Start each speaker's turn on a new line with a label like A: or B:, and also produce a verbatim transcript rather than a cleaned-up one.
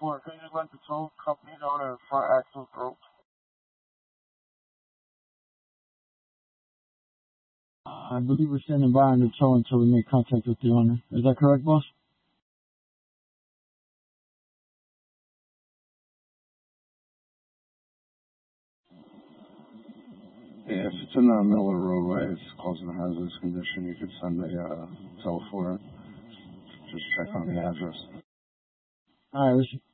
A: four. Can you let the tow company know that the front axle broke? I believe we're standing by on the tow until we make contact with the owner. Is that correct, boss?
B: Yeah, if it's in the middle of the roadway, it's causing a hazardous condition, you could send a uh, tow for it. Just check on the address.
A: All right,